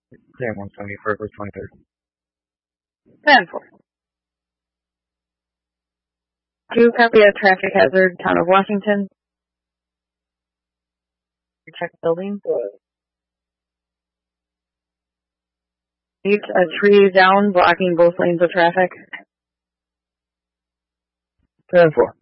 Clear 170 for 23rd. 10-4. Do you copy a traffic hazard, town of Washington? Check building. A tree down, blocking both lanes of traffic. 10-4.